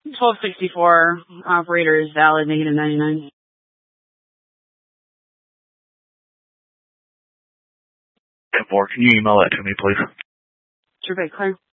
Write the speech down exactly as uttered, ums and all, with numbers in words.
twelve sixty-four, operator is valid, negative ninety-nine. ten four, can you email that to me, please? Sure, clear.